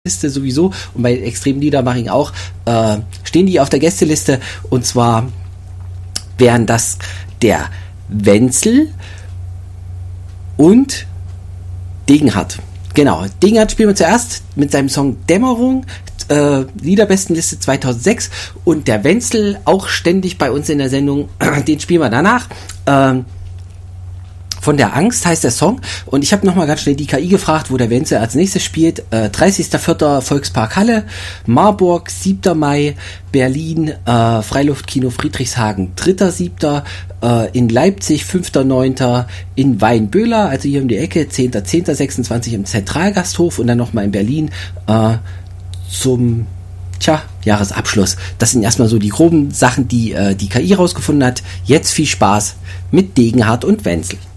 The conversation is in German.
Liste sowieso und bei Extrem Liedermaching auch, stehen die auf der Gästeliste, und zwar wären das der Wenzel und Degenhardt. Genau, Degenhardt spielen wir zuerst mit seinem Song Dämmerung, Liederbestenliste 2006, und der Wenzel auch ständig bei uns in der Sendung, den spielen wir danach. Von der Angst heißt der Song, und ich habe nochmal ganz schnell die KI gefragt, wo der Wenzel als nächstes spielt. 30.04. Volkspark Halle, Marburg 7. Mai, Berlin Freiluftkino Friedrichshagen 3.7., in Leipzig 5.9., in Weinböhler, also hier um die Ecke 10.10.26 im Zentralgasthof, und dann nochmal in Berlin zum Jahresabschluss. Das sind erstmal so die groben Sachen, die die KI rausgefunden hat. Jetzt viel Spaß mit Degenhardt und Wenzel.